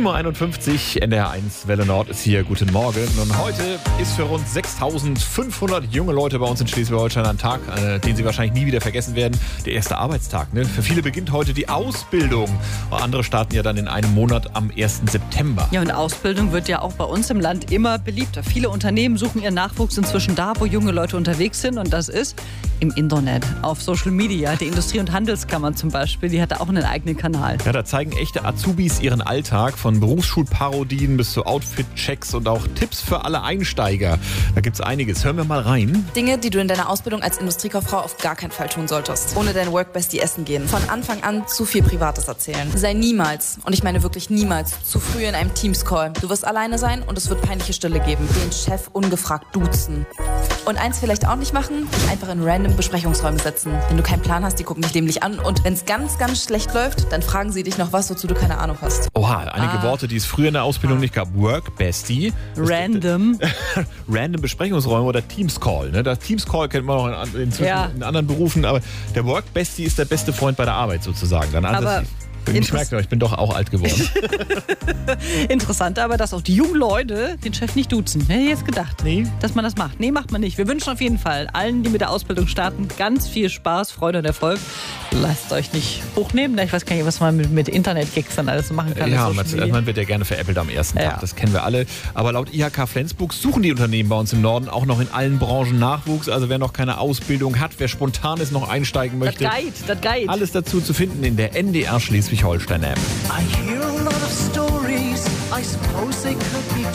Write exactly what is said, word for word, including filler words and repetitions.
sieben Uhr einundfünfzig, N D R eins Welle Nord ist hier. Guten Morgen. Und heute ist für rund sechstausendfünfhundert junge Leute bei uns in Schleswig-Holstein ein Tag, äh, den sie wahrscheinlich nie wieder vergessen werden. Der erste Arbeitstag. Ne? Für viele beginnt heute die Ausbildung. Andere starten ja dann in einem Monat am ersten September. Ja, und Ausbildung wird ja auch bei uns im Land immer beliebter. Viele Unternehmen suchen ihren Nachwuchs inzwischen da, wo junge Leute unterwegs sind. Und das ist im Internet, auf Social Media. Die Industrie- und Handelskammern zum Beispiel, die hat da auch einen eigenen Kanal. Ja, da zeigen echte Azubis ihren Alltag, von Berufsschulparodien bis zu Outfit-Checks und auch Tipps für alle Einsteiger. Da gibt's einiges. Hören wir mal rein. Dinge, die du in deiner Ausbildung als Industriekauffrau auf gar keinen Fall tun solltest. Ohne dein Workbestie essen gehen. Von Anfang an zu viel Privates erzählen. Sei niemals, und ich meine wirklich niemals, zu früh in einem Teams-Call. Du wirst alleine sein und es wird peinliche Stille geben. Den Chef ungefragt duzen. Und eins vielleicht auch nicht machen, dich einfach in random Besprechungsräume setzen. Wenn du keinen Plan hast, die gucken dich dämlich an. Und wenn es ganz, ganz schlecht läuft, dann fragen sie dich noch was, wozu du keine Ahnung hast. Oha, einige Ah. Worte, die es früher in der Ausbildung ah. nicht gab. Work-Bestie. Random. Random Besprechungsräume oder Teams-Call. Ne? Das Teams-Call kennt man auch in, inzwischen Ja. in anderen Berufen. Aber der Work-Bestie ist der beste Freund bei der Arbeit sozusagen. Dann Aber ich merke, ich bin doch auch alt geworden. Interessant aber, dass auch die jungen Leute den Chef nicht duzen. Hätte ich jetzt gedacht, Nee. dass man das macht. Nee, macht man nicht. Wir wünschen auf jeden Fall allen, die mit der Ausbildung starten, ganz viel Spaß, Freude und Erfolg. Lasst euch nicht hochnehmen. Ich weiß gar nicht, was man mit, mit Internet-Gigs dann alles so machen kann. Ja, Das man, ist so schwierig. man wird ja gerne veräppelt am ersten Ja. Tag, das kennen wir alle. Aber laut I H K Flensburg suchen die Unternehmen bei uns im Norden auch noch in allen Branchen Nachwuchs. Also wer noch keine Ausbildung hat, wer spontan ist, noch einsteigen Das möchte. Guide, das Guide. Alles dazu zu finden in der N D R Schleswig-Holstein-App. I hear a lot of stories, I suppose they could be